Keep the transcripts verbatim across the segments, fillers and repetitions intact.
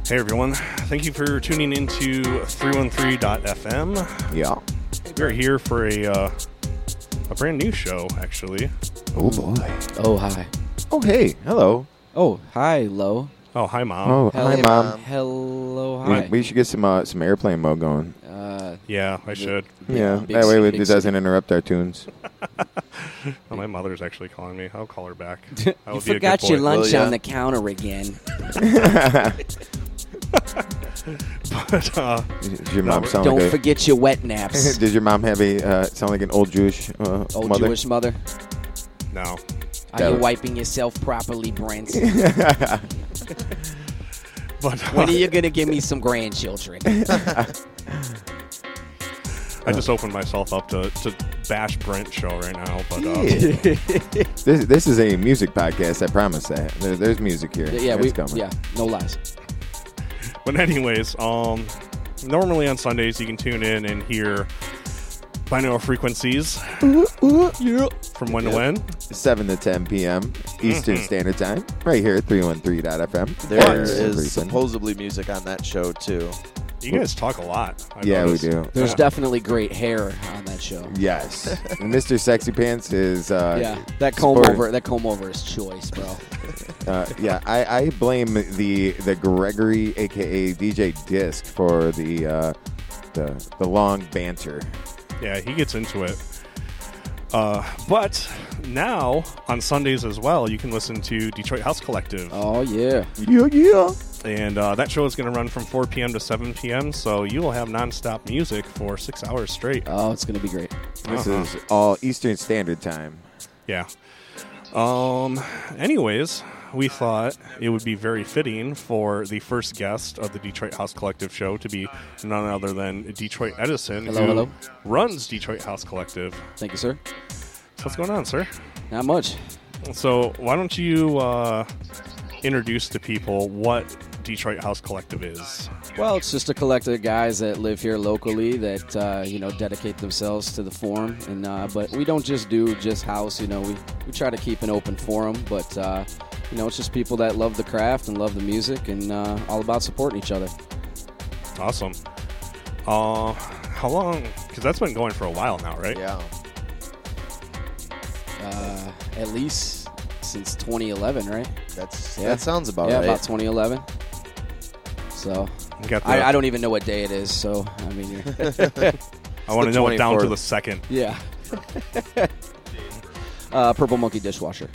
Hey everyone, thank you for tuning into three one three dot f m. Yeah. We're here for a uh, a brand new show, actually. Oh boy. Oh, hi. Oh, hey. Hello. Oh, hi, Lo. Oh, hi mom. Oh, hi, Mom. Hello, We, hi. we should get some uh, some airplane mode going. Uh, Yeah, I should. Yeah, big that way city, it big doesn't city. interrupt our tunes. Oh, my mother's actually calling me. I'll call her back. I you will be a forgot good your boy. lunch Will ya? on the counter again. But, uh, Does your No, mom we're- sound Don't like forget your wet naps. a, Does your mom have a uh, sound like an old Jewish uh, Old mother? Jewish mother. no. Are That you would- wiping yourself properly, Brent? But When uh, are you going to give me some grandchildren? I just opened myself up to, to bash Brent show right now. But uh, this this is a music podcast. I promise that. There, there's music here. yeah, it's we, coming. yeah, no lies. But anyways, um, normally on Sundays you can tune in and hear binaural frequencies from when to when. seven to ten p.m. Eastern Mhm. Standard Time, right here at three one three dot f m. There What? is supposedly music on that show too. You guys talk a lot. I've Yeah, noticed. we do. There's Yeah. definitely great hair on that show. Yes. And Mister Sexy Pants is uh, Yeah, that comb sport- over, that comb over is choice, bro. Uh, yeah, I, I blame the the Gregory, aka D J Disc, for the uh, the the long banter. Yeah, he gets into it. Uh, but now on Sundays as well, you can listen to Detroit House Collective, Oh yeah. Yeah, yeah. and uh, that show is going to run from four p.m. to seven p.m. So you will have nonstop music for six hours straight. Oh, it's gonna be great. This Uh-huh. is all Eastern Standard Time. Yeah. Um. Anyways, we thought it would be very fitting for the first guest of the Detroit House Collective show to be none other than Detroit Edison, Hello, who hello. runs Detroit House Collective. Thank you, sir. So what's going on, sir? Not much. So why don't you uh, introduce to people what Detroit House Collective is? Well, it's just a collective of guys that live here locally that uh, you know dedicate themselves to the forum, and uh, but we don't just do just house. You know, we we try to keep an open forum, but uh, you know, it's just people that love the craft and love the music, and uh, all about supporting each other. Awesome. Uh, how long? Because that's been going for a while now, right? Yeah. Uh, at least since twenty eleven, right? That's Yeah. that sounds about yeah, right. about twenty eleven. So You got the, I, I don't even know what day it is. So I mean, you're I want to the know it down to twenty-fourth. the second. yeah. uh, Purple Monkey dishwasher.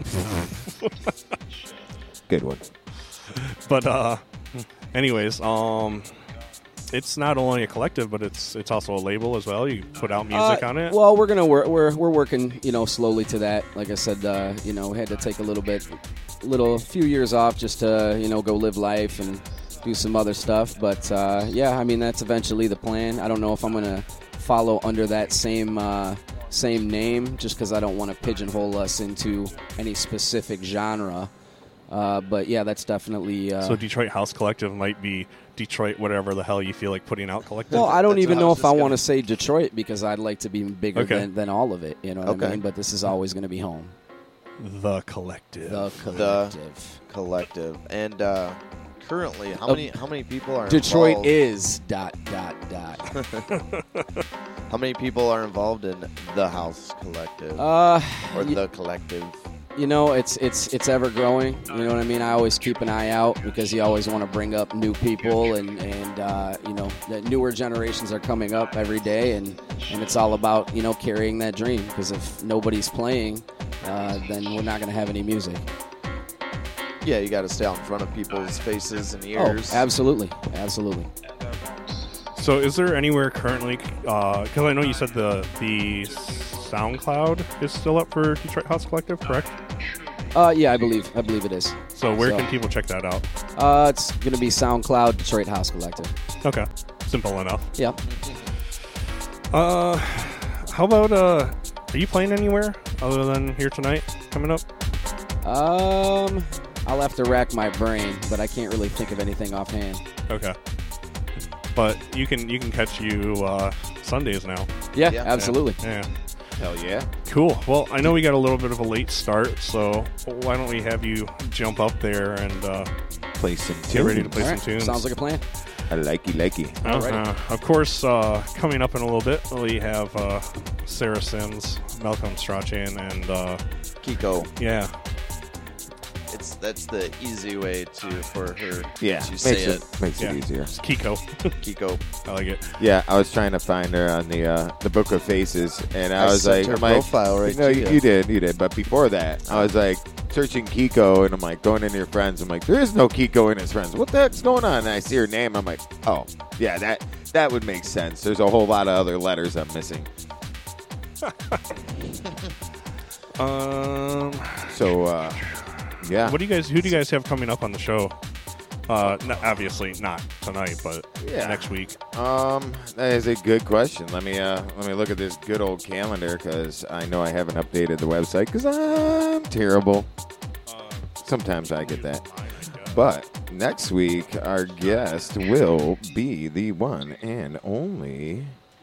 Good one. But uh, anyways, um, it's not only a collective, but it's it's also a label as well. You put out music Uh, on it. Well, we're gonna work. We're we're working, you know, slowly to that. Like I said, uh, you know, we had to take a little bit, little few years off just to, you know, go live life and do some other stuff. But uh, yeah, I mean, that's eventually the plan. I don't know if I'm gonna follow under that same uh, same name, just because I don't want to pigeonhole us into any specific genre. Uh, but yeah, that's definitely. Uh, So Detroit House Collective might be Detroit, whatever the hell you feel like putting out collective. Well, I don't That's even what I know was if I just want to gonna- say Detroit because I'd like to be bigger Okay. than, than all of it. You know what I Okay. mean? But this is always going to be home. The collective. The collective. Collective. And uh, currently, how Uh, many how many people are Detroit involved? is dot dot dot. How many people are involved in the House Collective uh, or y- the collective? you know, it's it's it's ever growing. You know what I mean? I always keep an eye out because you always want to bring up new people, and and uh, you know, the newer generations are coming up every day, and and it's all about, you know, carrying that dream. Because if nobody's playing, uh, then we're not going to have any music. Yeah, you got to stay out in front of people's faces and Oh, ears. absolutely, absolutely. So is there anywhere currently? Because I know you said the the SoundCloud is still up for Detroit House Collective, correct? Uh, yeah, I believe I believe it is. So where So- can people check that out? Uh, it's going to be SoundCloud Detroit House Collective. Okay, simple enough. Yeah. Uh, how about uh, are you playing anywhere other than here tonight coming up? Um, I'll have to rack my brain, but I can't really think of anything offhand. Okay, but you can you can catch you uh, Sundays now. Yeah, Yeah. absolutely. Yeah. Hell yeah. Cool. Well, I know we got a little bit of a late start, so why don't we have you jump up there and uh, Play some tunes. get ready to play All some right. tunes. Sounds like a plan. I likey likey. Uh, of course, uh, coming up in a little bit, we have uh, Sarah Sims, Malcolm Strachan, and uh, Kiko. yeah, It's that's the easy way to for her Yeah, to makes say it, it. makes yeah, it easier. it's Kiko. Kiko. I like it. Yeah, I was trying to find her on the uh, the Book of Faces, and I, I was sent like, her I'm like, profile right no, to you, you. you did, you did. But before that, I was like searching Kiko, and I'm like going into your friends. I'm like, there is no Kiko in his friends. What the heck's going on? And I see her name. I'm like, oh, yeah, that that would make sense. There's a whole lot of other letters I'm missing. Um, So, uh, yeah, what do you guys? Who do you guys have coming up on the show? Uh, n- obviously not tonight, but Yeah. next week. Um, that is a good question. Let me uh, let me look at this good old calendar because I know I haven't updated the website because I'm terrible. Sometimes I get that. But next week, our guest will be the one and only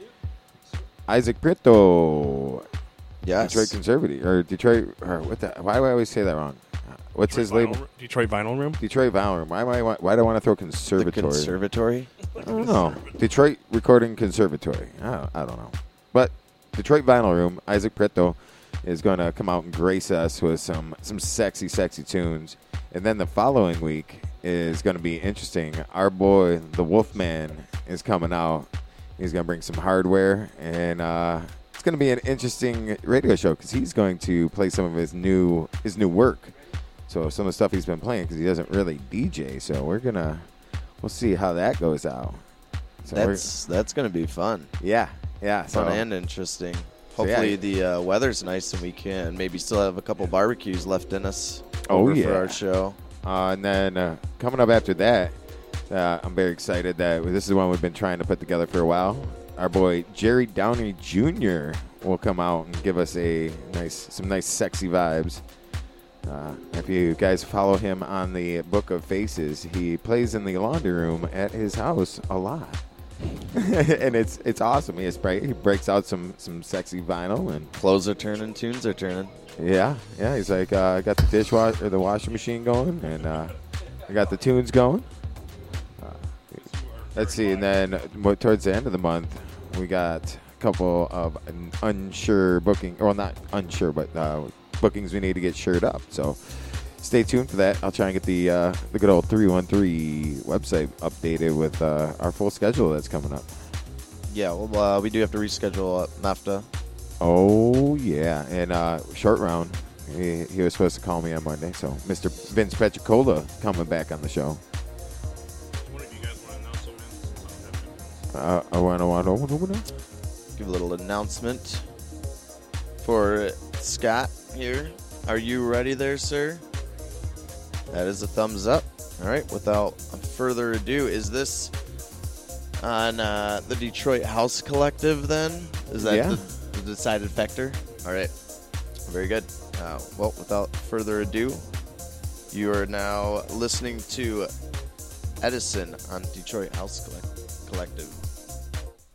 Isaac Prieto, Yes. Detroit Conservative, or Detroit, or what the? Why do I always say that wrong? What's his Detroit label? Vinyl- Detroit Vinyl Room. Detroit Vinyl Room. Why, why, why, why do I want to throw The conservatory? conservatory. I don't know. Detroit Recording Conservatory. I don't, I don't know. But Detroit Vinyl Room, Isaac Prieto is going to come out and grace us with some, some sexy, sexy tunes. And then the following week is going to be interesting. Our boy, the Wolfman, is coming out. He's going to bring some hardware. And uh, it's going to be an interesting radio show because he's going to play some of his new his new work. So some of the stuff he's been playing because he doesn't really D J. So we're going to... We'll see how that goes out. So we're- That's that's gonna be fun. yeah, yeah. Fun So and interesting. So, yeah. Hopefully the uh, weather's nice and we can maybe still have a couple barbecues left in us. Oh, over yeah. for our show. uh, and then uh, coming up after that, uh, I'm very excited that this is one we've been trying to put together for a while. Our boy Jerry Downey Junior will come out and give us a nice, some nice, sexy vibes. Uh, if you guys follow him on the Book of Faces, he plays in the laundry room at his house a lot. And it's it's awesome. He, is, he breaks out some, some sexy vinyl and Clothes are turning, tunes are turning. yeah, yeah. He's like, uh, I got the dishwasher or the washing machine going, and uh, I got the tunes going. Uh, let's see, and then more towards the end of the month, we got a couple of un- unsure booking, well, not unsure, but uh, bookings we need to get shored up. So stay tuned for that. I'll try and get the uh, the good old three one three website updated with uh, our full schedule that's coming up. Yeah, well, uh, we do have to reschedule uh, NAFTA. Oh, yeah. And uh, short round, he, he was supposed to call me on Monday. So Mister Vince Petricola coming back on the show. Uh, I want to want to. Give a little announcement for Scott here. Are you ready there, sir? That is a thumbs up. All right, without further ado, is this on uh, the Detroit House Collective then? Is that Yeah. the, the decided factor? All right, very good. Uh, well, without further ado, you are now listening to Edison on Detroit House Collect- Collective.